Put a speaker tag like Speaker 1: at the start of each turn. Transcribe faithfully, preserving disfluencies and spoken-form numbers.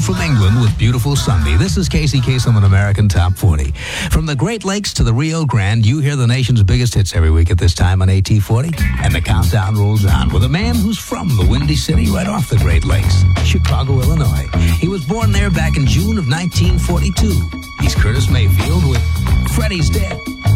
Speaker 1: from England with Beautiful Sunday. This is Casey Kasem on American Top forty. From the Great Lakes to the Rio Grande, you hear the nation's biggest hits every week at this time on A T forty. And the countdown rolls on with a man who's from the Windy City right off the Great Lakes, Chicago, Illinois. He was born there back in June of nineteen forty-two. He's Curtis Mayfield with Freddie's Dead.